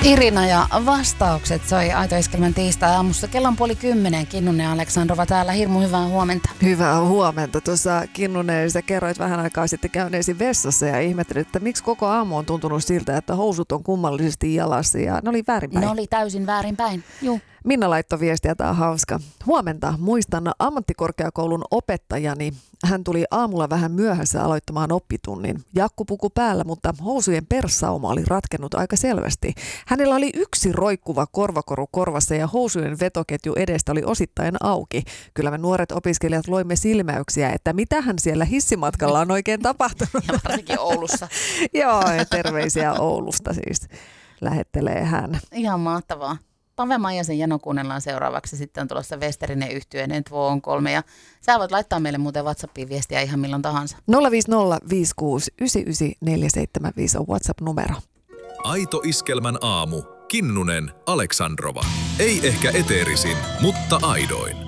Irina ja vastaukset soi Aito Iskelmän tiistai-aamussa. Kello on 9:30. Kinnunen ja Aleksandrova täällä. Hirmu hyvää huomenta. Hyvää huomenta. Tuossa Kinnunen, sä kerroit vähän aikaa sitten käyneesi vessassa ja ihmettelit, että miksi koko aamu on tuntunut siltä, että housut on kummallisesti jalassa ja ne oli väärinpäin. Ne oli täysin väärinpäin, juu. Minna laittoi viestiä, tämä on hauska. Huomenta, muistan ammattikorkeakoulun opettajani. Hän tuli aamulla vähän myöhässä aloittamaan oppitunnin. Jakkupuku päällä, mutta housujen perssauma oli ratkennut aika selvästi. Hänellä oli yksi roikkuva korvakoru korvassa ja housujen vetoketju edestä oli osittain auki. Kyllä me nuoret opiskelijat loimme silmäyksiä, että mitähän siellä hissimatkalla on oikein tapahtunut. Ja varsinkin Oulussa. Joo, ja terveisiä Oulusta siis lähettelee hän. Ihan mahtavaa. Pave Maijasen Jano kuunnellaan seuraavaksi. Sitten on tulossa Westerinen yhtyeen Entvo on 3. Ja sä voit laittaa meille muuten WhatsAppiin viestiä ihan milloin tahansa. 050569975 on WhatsApp-numero. Aito Iskelmän aamu. Kinnunen, Aleksandrova. Ei ehkä eteerisin, mutta aidoin.